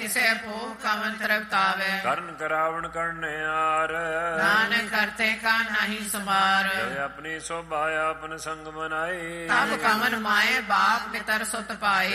ਕਿਸੇ ਭੋਗ ਕਵਨ ਤ੍ਰਿਪਤਾਵੇ। ਕਰਨ ਕਰਾਵਣ ਕਰਨਿਆਰ ਨਾਨਕ ਕਰਤੇ ਕਾ ਨਹੀਂ ਸਮਾਰ। ਜੈ ਆਪਣੀ ਸੋਭਾ ਆਪਨ ਸੰਗ ਮਨਾਈ ਤਬ ਕਮਨ ਮਾਏ ਬਾਪ ਪਿਤਰ ਸੁਤ ਪਾਏ।